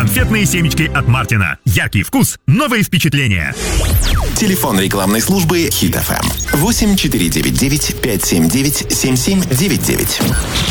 Конфетные семечки от Мартина. Яркий вкус, новые впечатления. Телефон рекламной службы Hit FM 8499 579 7799.